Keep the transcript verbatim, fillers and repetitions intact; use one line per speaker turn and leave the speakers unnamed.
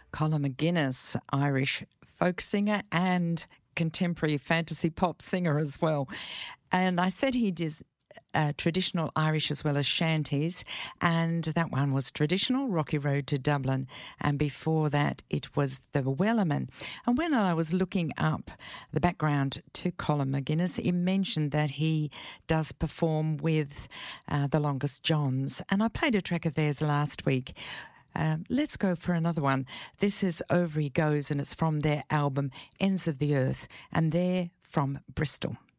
Colin McGuinness, Irish folk singer and contemporary fantasy pop singer as well. And I said he does uh, traditional Irish as well as shanties, and that one was traditional, Rocky Road to Dublin, and before that it was the Wellerman. And when I was looking up the background to Colin McGuinness, it mentioned that he does perform with uh, the Longest Johns, and I played a track of theirs last week. Um, let's go for another one. This is Over He Goes, and it's from their album Ends of the Earth, and they're from Bristol.